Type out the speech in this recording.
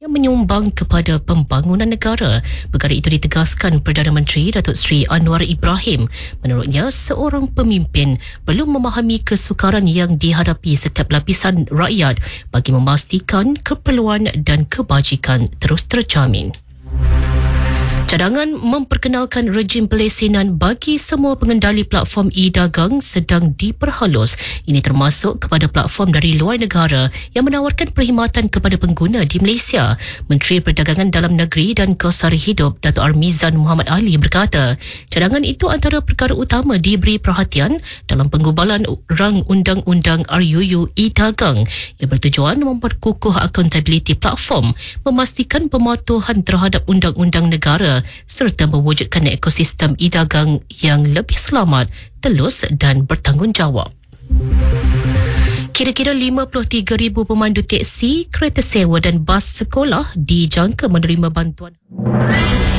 yang menyumbang kepada pembangunan negara. Perkara itu ditegaskan Perdana Menteri Datuk Seri Anwar Ibrahim. Menurutnya, seorang pemimpin perlu memahami kesukaran yang dihadapi setiap lapisan rakyat bagi memastikan keperluan dan kebajikan terus terjamin. Cadangan memperkenalkan rejim pelesinan bagi semua pengendali platform e-dagang sedang diperhalus. Ini termasuk kepada platform dari luar negara yang menawarkan perkhidmatan kepada pengguna di Malaysia. Menteri Perdagangan Dalam Negeri dan Kos Sari Hidup Dato' Armizan Muhammad Ali berkata, cadangan itu antara perkara utama diberi perhatian dalam penggubalan rang Undang-Undang RUU e-dagang yang bertujuan memperkukuh accountability platform, memastikan pematuhan terhadap undang-undang negara serta mewujudkan ekosistem e-dagang yang lebih selamat, telus dan bertanggungjawab. Kira-kira 53,000 pemandu teksi, kereta sewa dan bas sekolah dijangka menerima bantuan.